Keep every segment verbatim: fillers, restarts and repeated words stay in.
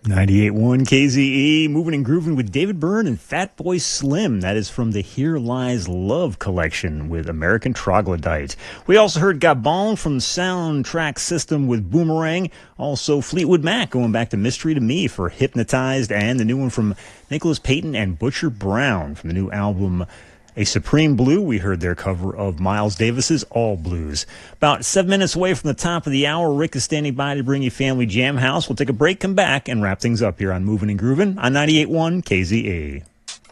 ninety-eight point one K Z E, moving and grooving with David Byrne and Fatboy Slim. That is from the Here Lies Love collection with American Troglodyte. We also heard Gabon from Soundtrack System with Boomerang. Also Fleetwood Mac going back to Mystery to Me for Hypnotized, and the new one from Nicholas Payton and Butcher Brown from the new album A Supreme Blue. We heard their cover of Miles Davis's All Blues. About seven minutes away from the top of the hour, Rick is standing by to bring you Family Jam House. We'll take a break, come back, and wrap things up here on Moving and Groovin' on ninety-eight point one K Z A.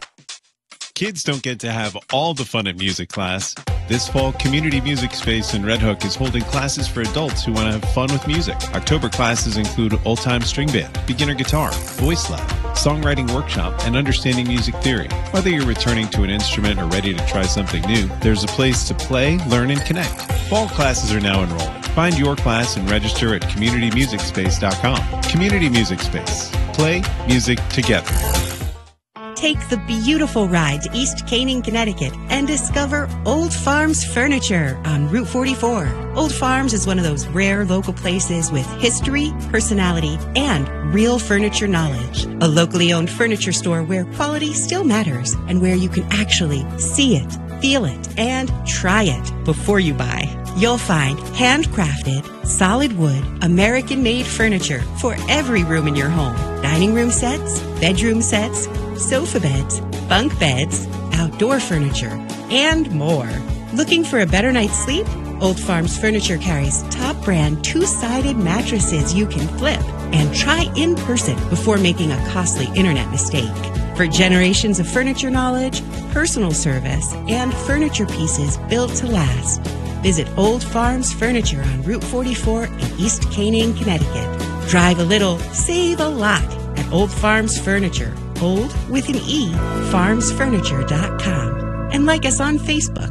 Kids don't get to have all the fun at music class. This fall, Community Music Space in Red Hook is holding classes for adults who want to have fun with music. October classes include old-time string band, beginner guitar, voice lab, songwriting workshop, and understanding music theory. Whether you're returning to an instrument or ready to try something new, there's a place to play, learn, and connect. Fall classes are now enrolling. Find your class and register at community music space dot com. Community Music Space. Play music together. Take the beautiful ride to East Canaan, Connecticut, and discover Old Farms Furniture on Route forty-four. Old Farms is one of those rare local places with history, personality, and real furniture knowledge. A locally owned furniture store where quality still matters and where you can actually see it, feel it, and try it before you buy. You'll find handcrafted, solid wood, American-made furniture for every room in your home. Dining room sets, bedroom sets, sofa beds, bunk beds, outdoor furniture, and more. Looking for a better night's sleep? Old Farms Furniture carries top brand two-sided mattresses you can flip and try in person before making a costly internet mistake. For generations of furniture knowledge, personal service, and furniture pieces built to last, visit Old Farms Furniture on Route forty-four in East Canaan, Connecticut. Drive a little, save a lot at Old Farms Furniture. Old with an E, farms furniture dot com. And like us on Facebook.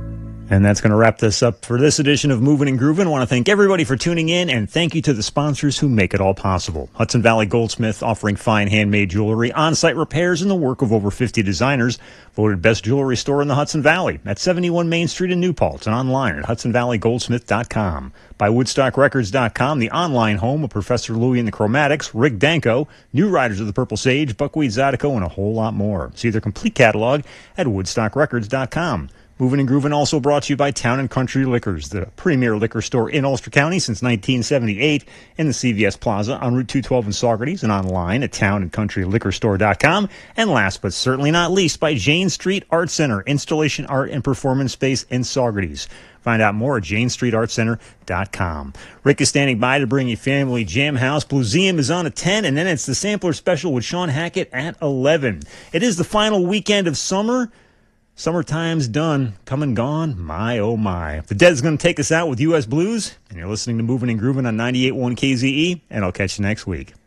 And that's going to wrap this up for this edition of Moving and Groovin'. I want to thank everybody for tuning in, and thank you to the sponsors who make it all possible. Hudson Valley Goldsmith, offering fine handmade jewelry, on-site repairs, and the work of over fifty designers. Voted best jewelry store in the Hudson Valley at seventy-one Main Street in New Paltz, and online at hudson valley goldsmith dot com. By woodstock records dot com, the online home of Professor Louie and the Chromatics, Rick Danko, New Riders of the Purple Sage, Buckwheat Zydeco, and a whole lot more. See their complete catalog at woodstock records dot com. Moving and Groovin' also brought to you by Town and Country Liquors, the premier liquor store in Ulster County since nineteen seventy-eight in the C V S Plaza on Route two twelve in Saugerties, and online at town and country liquor store dot com. And last but certainly not least, by Jane Street Art Center, installation art and performance space in Saugerties. Find out more at jane street art center dot com. Rick is standing by to bring you Family Jam House. Blueseum is on at ten, and then it's the Sampler Special with Sean Hackett at eleven. It is the final weekend of summer. Summertime's done. Come and gone. My, oh my. The Dead's going to take us out with U S Blues, and you're listening to Moving and Groovin' on ninety-eight point one K Z E, and I'll catch you next week.